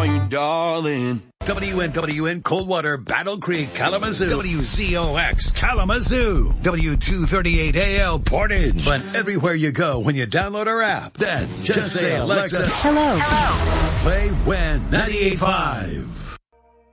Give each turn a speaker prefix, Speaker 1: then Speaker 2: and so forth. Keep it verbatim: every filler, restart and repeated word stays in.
Speaker 1: call you darling.
Speaker 2: W N W N Coldwater, Battle Creek, Kalamazoo. W Z O X Kalamazoo. W two thirty-eight A L Portage. But everywhere you go when you download our app, then just, just say, Alexa,
Speaker 3: hello. Hello.
Speaker 2: Play W E N ninety-eight point five.